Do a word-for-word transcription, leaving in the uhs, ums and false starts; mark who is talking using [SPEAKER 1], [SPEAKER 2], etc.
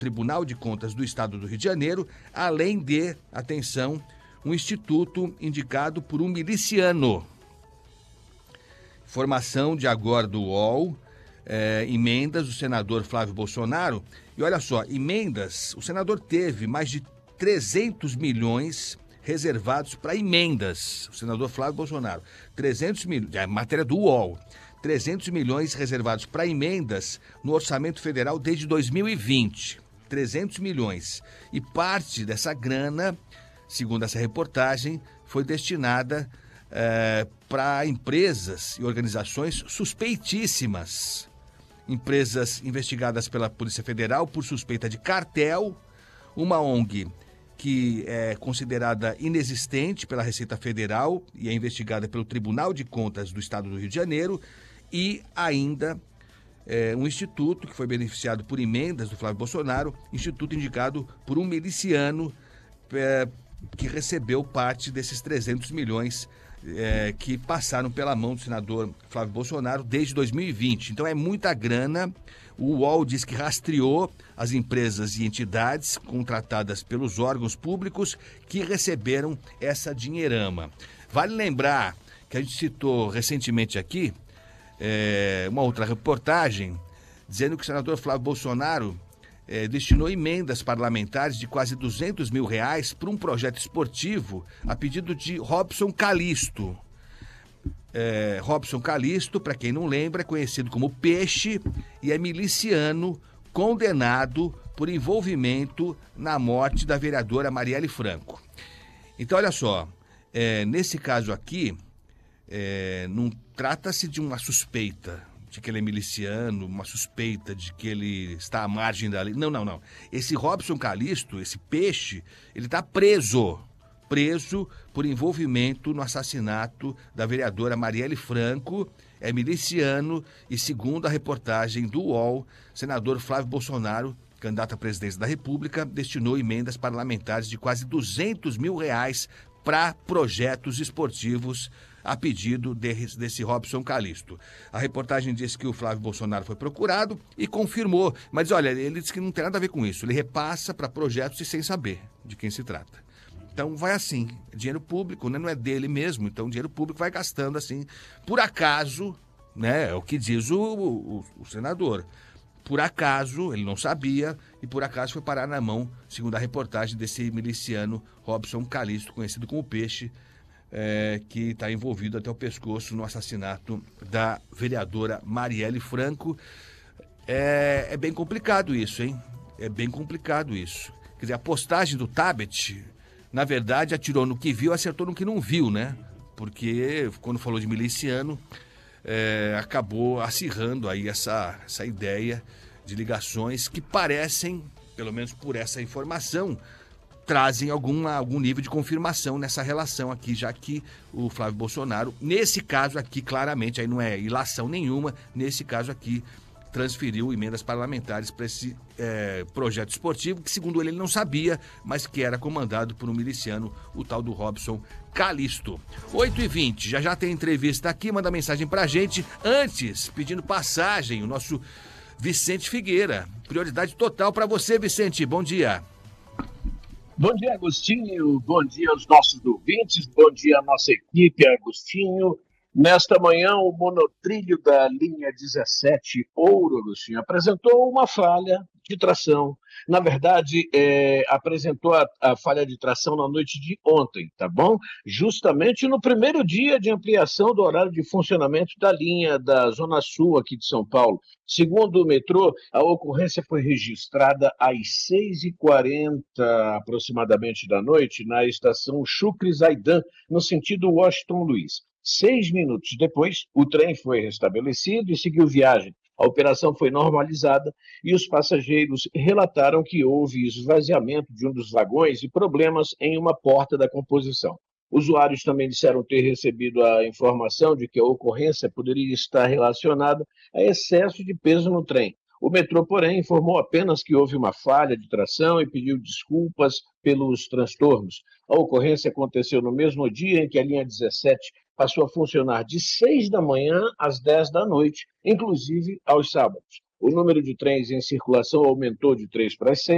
[SPEAKER 1] Tribunal de Contas do Estado do Rio de Janeiro, além de, atenção, um instituto indicado por um miliciano. Informação de agora do U O L, é, emendas do senador Flávio Bolsonaro. E olha só, emendas, o senador teve mais de trezentos milhões reservados para emendas. O senador Flávio Bolsonaro, trezentos milhões, é matéria do U O L, trezentos milhões reservados para emendas no orçamento federal desde dois mil e vinte. trezentos milhões. E parte dessa grana, segundo essa reportagem, foi destinada é, para empresas e organizações suspeitíssimas. Empresas investigadas pela Polícia Federal por suspeita de cartel, uma O N G que é considerada inexistente pela Receita Federal e é investigada pelo Tribunal de Contas do Estado do Rio de Janeiro, e ainda é, um instituto que foi beneficiado por emendas do Flávio Bolsonaro, instituto indicado por um miliciano é, que recebeu parte desses trezentos milhões É, que passaram pela mão do senador Flávio Bolsonaro desde dois mil e vinte. Então é muita grana. O U O L diz que rastreou as empresas e entidades contratadas pelos órgãos públicos que receberam essa dinheirama. Vale lembrar que a gente citou recentemente aqui é, uma outra reportagem dizendo que o senador Flávio Bolsonaro É, destinou emendas parlamentares de quase duzentos mil reais para um projeto esportivo a pedido de Robson Calisto. É, Robson Calisto, para quem não lembra, é conhecido como Peixe e é miliciano condenado por envolvimento na morte da vereadora Marielle Franco. Então, olha só, é, nesse caso aqui, é, não trata-se de uma suspeita de que ele é miliciano, uma suspeita de que ele está à margem da lei. Não, não, não. Esse Robson Calisto, esse Peixe, ele está preso. Preso por envolvimento no assassinato da vereadora Marielle Franco, é miliciano e, segundo a reportagem do U O L, senador Flávio Bolsonaro, candidato à presidência da República, destinou emendas parlamentares de quase duzentos mil reais para projetos esportivos a pedido de, desse Robson Calisto. A reportagem diz que o Flávio Bolsonaro foi procurado e confirmou, mas olha, ele disse que não tem nada a ver com isso, ele repassa para projetos e sem saber de quem se trata. Então vai assim, dinheiro público, né? Não é dele mesmo, então o dinheiro público vai gastando assim, por acaso, né? É o que diz o, o, o senador. Por acaso, ele não sabia, e por acaso foi parar na mão, segundo a reportagem desse miliciano Robson Calisto, conhecido como Peixe, É, que está envolvido até o pescoço no assassinato da vereadora Marielle Franco. É, é bem complicado isso, hein? É bem complicado isso. Quer dizer, a postagem do Tabet, na verdade, atirou no que viu, acertou no que não viu, né? Porque quando falou de miliciano, é, acabou acirrando aí essa, essa ideia de ligações que parecem, pelo menos por essa informação, trazem alguma, algum nível de confirmação nessa relação aqui, já que o Flávio Bolsonaro, nesse caso aqui, claramente, aí não é ilação nenhuma, nesse caso aqui, transferiu emendas parlamentares para esse é, projeto esportivo, que segundo ele, ele não sabia, mas que era comandado por um miliciano, o tal do Robson Calisto. oito e vinte, já já tem entrevista aqui, manda mensagem pra gente, antes, pedindo passagem, o nosso Vicente Figueira, prioridade total para você, Vicente, bom dia.
[SPEAKER 2] Bom dia, Agostinho. Bom dia aos nossos ouvintes. Bom dia à nossa equipe, Agostinho. Nesta manhã, o monotrilho da linha dezessete Ouro, Agostinho, apresentou uma falha de tração. Na verdade, é, apresentou a, a falha de tração na noite de ontem, tá bom? Justamente no primeiro dia de ampliação do horário de funcionamento da linha da Zona Sul aqui de São Paulo. Segundo o metrô, a ocorrência foi registrada às seis e quarenta aproximadamente da noite na estação Chucre Zaidan, no sentido Washington Luiz. Seis minutos depois, o trem foi restabelecido e seguiu viagem. A operação foi normalizada e os passageiros relataram que houve esvaziamento de um dos vagões e problemas em uma porta da composição. Usuários também disseram ter recebido a informação de que a ocorrência poderia estar relacionada a excesso de peso no trem. O metrô, porém, informou apenas que houve uma falha de tração e pediu desculpas pelos transtornos. A ocorrência aconteceu no mesmo dia em que a linha dezessete passou a funcionar de seis da manhã às dez da noite, inclusive aos sábados. O número de trens em circulação aumentou de três para seis.